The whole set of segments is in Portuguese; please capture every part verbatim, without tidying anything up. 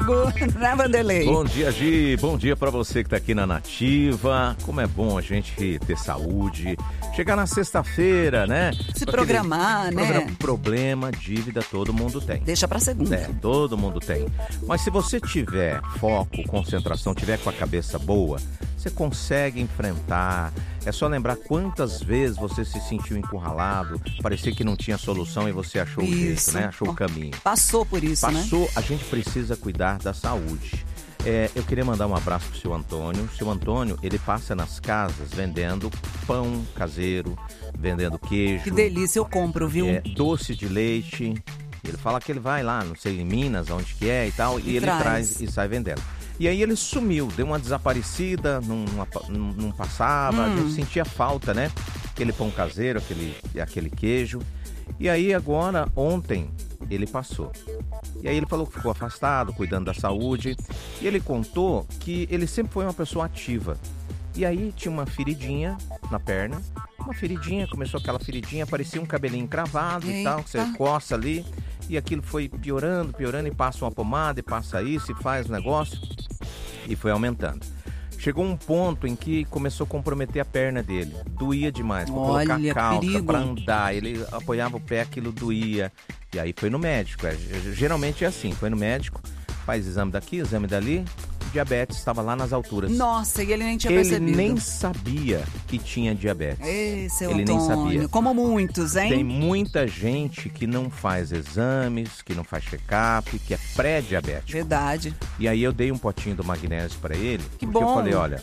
amigo, né, Vanderlei? Bom dia, Gi. Bom dia pra você que tá aqui na Nativa. Como é bom a gente ter saúde. Chegar na sexta-feira, né? Se programar, aquele... né? Programa, problema, dívida, todo mundo tem. Deixa pra segunda. É, todo mundo tem. Mas se você tiver foco, concentração, tiver com a cabeça boa, você consegue enfrentar. É só lembrar quantas vezes você se sentiu encurralado, parecia que não tinha solução e você achou Isso. o jeito, né? Achou o caminho. Passou por isso, Passou, né? Passou, a gente precisa cuidar da saúde. É, eu queria mandar um abraço pro seu Antônio. O seu Antônio, ele passa nas casas vendendo pão caseiro, vendendo queijo. Que delícia, eu compro, viu? É, doce de leite. Ele fala que ele vai lá, não sei, em Minas, onde que é e tal, e, e ele traz. traz e sai vendendo. E aí ele sumiu, deu uma desaparecida, não, não, não passava, hum. a gente sentia falta, né? Aquele pão caseiro, aquele, aquele queijo. E aí agora, ontem, ele passou. E aí ele falou que ficou afastado, cuidando da saúde. E ele contou que ele sempre foi uma pessoa ativa. E aí tinha uma feridinha na perna. Uma feridinha, começou aquela feridinha, parecia um cabelinho cravado Eita. e tal, que você coça ali. E aquilo foi piorando, piorando, e passa uma pomada, e passa isso, e faz o negócio. E foi aumentando. Chegou um ponto em que começou a comprometer a perna dele. Doía demais, para colocar calça, para andar. Ele apoiava o pé, aquilo doía. E aí foi no médico. É, geralmente é assim, foi no médico, faz exame daqui, exame dali. Diabetes estava lá nas alturas. Nossa, e ele nem tinha ele percebido. Ele nem sabia que tinha diabetes. Ei, seu ele Antônio, nem sabia. Como muitos, hein? Tem muita gente que não faz exames, que não faz check-up, que é pré-diabético. Verdade. E aí eu dei um potinho do magnésio para ele. Que porque bom. eu falei, olha,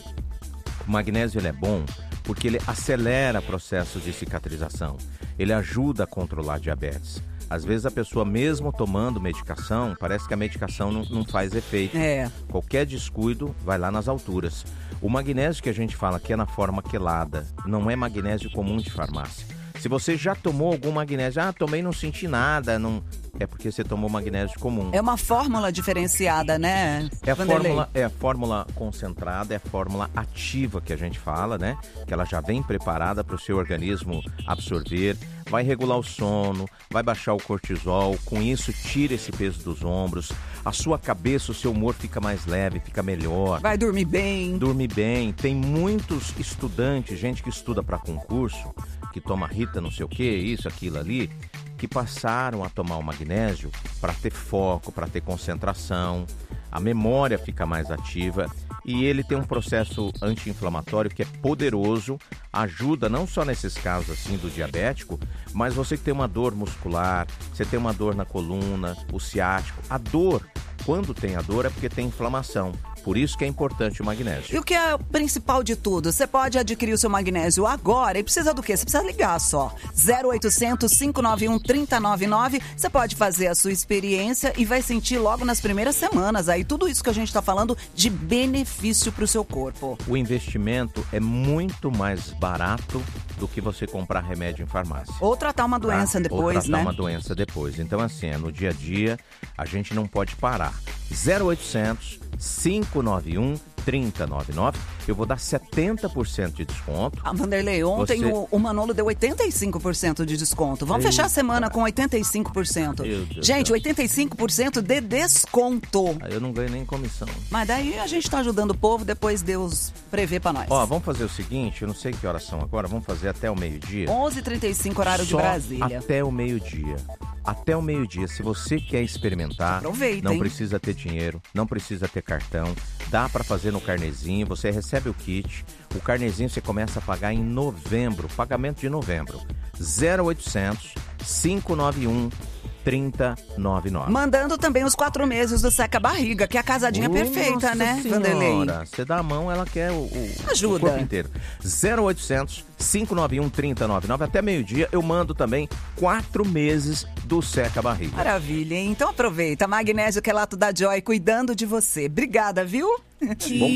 o magnésio ele é bom porque ele acelera o processo de cicatrização. Ele ajuda a controlar a diabetes. Às vezes a pessoa mesmo tomando medicação, parece que a medicação não, não faz efeito. É. Qualquer descuido vai lá nas alturas. O magnésio que a gente fala que é na forma quelada, não é magnésio comum de farmácia. Se você já tomou algum magnésio, ah, tomei e não senti nada, não... é porque você tomou magnésio comum. É uma fórmula diferenciada, né? É a, fórmula, é a fórmula concentrada, é a fórmula ativa que a gente fala, né? Que ela já vem preparada para o seu organismo absorver, vai regular o sono, vai baixar o cortisol, com isso tira esse peso dos ombros, a sua cabeça, o seu humor fica mais leve, fica melhor. Vai dormir bem. Dormir bem. Tem muitos estudantes, gente que estuda para concurso, que toma Rita não sei o que, isso, aquilo ali, que passaram a tomar o magnésio para ter foco, para ter concentração, a memória fica mais ativa e ele tem um processo anti-inflamatório que é poderoso, ajuda não só nesses casos assim do diabético, mas você que tem uma dor muscular, você tem uma dor na coluna, o ciático, a dor, quando tem a dor é porque tem inflamação. Por isso que é importante o magnésio. E o que é o principal de tudo? Você pode adquirir o seu magnésio agora e precisa do quê? Você precisa ligar só. zero oitocentos, cinco nove um, três zero nove nove. Você pode fazer a sua experiência e vai sentir logo nas primeiras semanas aí tudo isso que a gente está falando de benefício para o seu corpo. O investimento é muito mais barato do que você comprar remédio em farmácia. Ou tratar uma doença tá? depois, Ou tratar né? uma doença depois. Então, assim, é no dia a dia, a gente não pode parar. zero oitocentos, cinco nove um, três zero nove nove. Eu vou dar setenta por cento de desconto. Ah, Vanderlei, ontem Você... o, o Manolo deu oitenta e cinco por cento de desconto. Vamos Eita. fechar a semana com oitenta e cinco por cento. Gente, oitenta e cinco por cento de desconto. Aí eu não ganho nem comissão. Mas daí a gente tá ajudando o povo, depois Deus prevê pra nós. Ó, vamos fazer o seguinte, eu não sei que horas são agora, vamos fazer até o meio-dia. onze e trinta e cinco, horário Só de Brasília. até o meio-dia. Até o meio-dia, se você quer experimentar, aproveita, não hein? precisa ter dinheiro, não precisa ter cartão, dá pra fazer no carnezinho, você recebe o kit, o carnezinho você começa a pagar em novembro, pagamento de novembro, zero oitocentos, cinco nove um, três zero nove nove. Mandando também os quatro meses do Seca Barriga, que é a casadinha uh, perfeita, né, Vanderlei? Você dá a mão, ela quer o, o, Ajuda. o corpo inteiro. zero oitocentos, cinco nove um, três zero nove nove. Até meio-dia eu mando também quatro meses do Seca Barriga. Maravilha, hein? Então aproveita. Magnésio Quelato da Joy, cuidando de você. Obrigada, viu? Bom